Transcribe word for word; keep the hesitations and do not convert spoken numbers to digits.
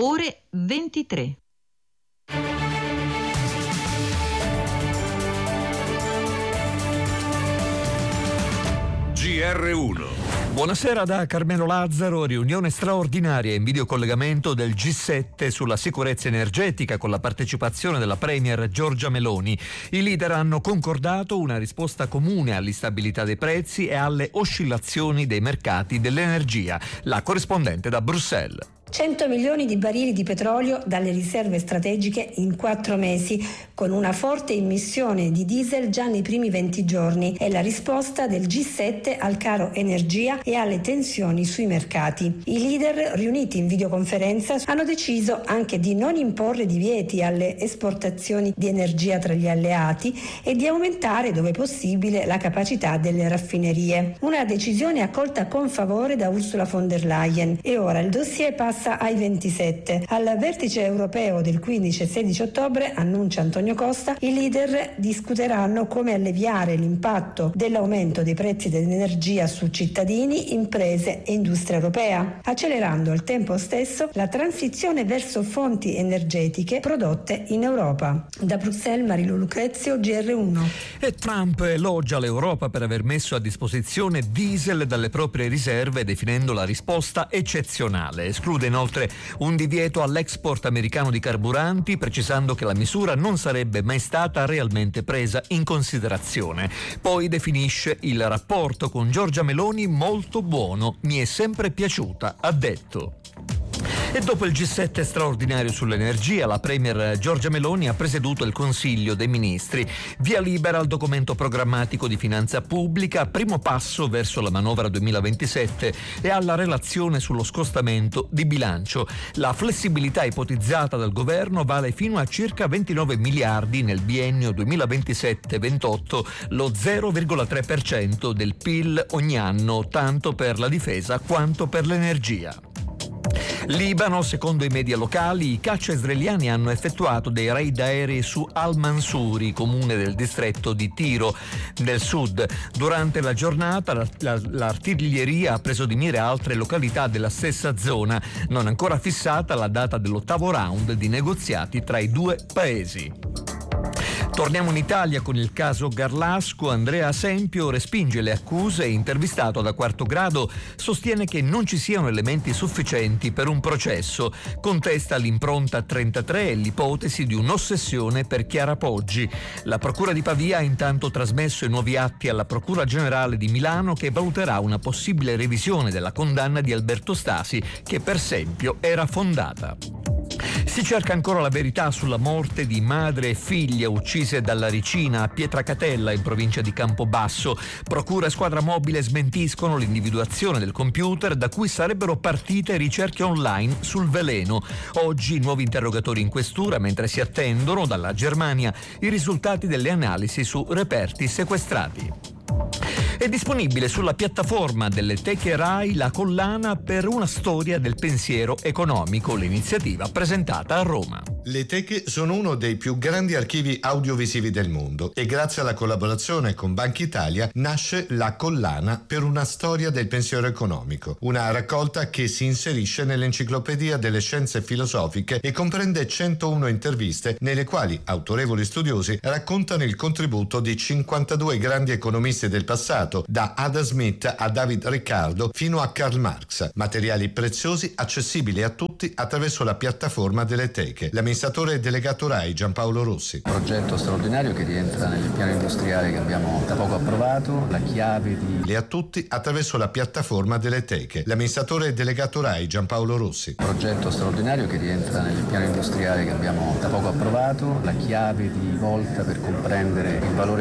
ore ventitré. G R uno. Buonasera da Carmelo Lazzaro. Riunione straordinaria in videocollegamento del G sette sulla sicurezza energetica con la partecipazione della Premier Giorgia Meloni. I leader hanno concordato una risposta comune all'instabilità dei prezzi e alle oscillazioni dei mercati dell'energia. La corrispondente da Bruxelles. cento milioni di barili di petrolio dalle riserve strategiche in quattro mesi, con una forte immissione di diesel già nei primi venti giorni. È la risposta del G sette al caro energia e alle tensioni sui mercati. I leader riuniti in videoconferenza hanno deciso anche di non imporre divieti alle esportazioni di energia tra gli alleati e di aumentare, dove possibile, la capacità delle raffinerie. Una decisione accolta con favore da Ursula von der Leyen. E ora il dossier passa ai ventisette. Al vertice europeo del quindici e sedici ottobre, annuncia Antonio Costa, i leader discuteranno come alleviare l'impatto dell'aumento dei prezzi dell'energia su cittadini, imprese e industria europea, accelerando al tempo stesso la transizione verso fonti energetiche prodotte in Europa. Da Bruxelles, Marilu Lucrezio, G R uno. E Trump elogia l'Europa per aver messo a disposizione diesel dalle proprie riserve, definendo la risposta eccezionale. Esclude inoltre un divieto all'export americano di carburanti, precisando che la misura non sarebbe mai stata realmente presa in considerazione. Poi definisce il rapporto con Giorgia Meloni molto buono, mi è sempre piaciuta, ha detto. E dopo il G sette straordinario sull'energia, la Premier Giorgia Meloni ha presieduto il Consiglio dei Ministri. Via libera al documento programmatico di finanza pubblica, primo passo verso la manovra duemilaventisette e alla relazione sullo scostamento di bilancio. La flessibilità ipotizzata dal governo vale fino a circa ventinove miliardi nel biennio duemilaventisette ventotto, lo zero virgola tre per cento del P I L ogni anno, tanto per la difesa quanto per l'energia. Libano, secondo i media locali, i caccia israeliani hanno effettuato dei raid aerei su Al-Mansuri, comune del distretto di Tiro, nel sud. Durante la giornata la, la, l'artiglieria ha preso di mira altre località della stessa zona, non ancora fissata la data dell'ottavo round di negoziati tra i due paesi. Torniamo in Italia con il caso Garlasco. Andrea Asempio respinge le accuse e, intervistato da Quarto Grado, sostiene che non ci siano elementi sufficienti per un processo. Contesta l'impronta trentatré e l'ipotesi di un'ossessione per Chiara Poggi. La Procura di Pavia ha intanto trasmesso i nuovi atti alla Procura Generale di Milano, che valuterà una possibile revisione della condanna di Alberto Stasi, che per esempio era fondata. Si cerca ancora la verità sulla morte di madre e figlia uccise dalla Ricina a Pietracatella, in provincia di Campobasso. Procura e squadra mobile smentiscono l'individuazione del computer da cui sarebbero partite ricerche online sul veleno. Oggi nuovi interrogatori in questura, mentre si attendono dalla Germania i risultati delle analisi su reperti sequestrati. È disponibile sulla piattaforma delle teche Rai la collana Per una storia del pensiero economico, l'iniziativa presentata a Roma. Le teche sono uno dei più grandi archivi audiovisivi del mondo e grazie alla collaborazione con Banca Italia nasce la collana Per una storia del pensiero economico, una raccolta che si inserisce nell'enciclopedia delle scienze filosofiche e comprende centouno interviste nelle quali autorevoli studiosi raccontano il contributo di cinquantadue grandi economisti del passato, da Adam Smith a David Ricardo fino a Karl Marx. Materiali preziosi accessibili a tutti attraverso la piattaforma delle teche. L'amministratore delegato Rai Giampaolo Rossi. Progetto straordinario che rientra nel piano industriale che abbiamo da poco approvato, la chiave di... Le a tutti attraverso la piattaforma delle teche. L'amministratore delegato Rai Giampaolo Rossi. Progetto straordinario che rientra nel piano industriale che abbiamo da poco approvato, la chiave di volta per comprendere il valore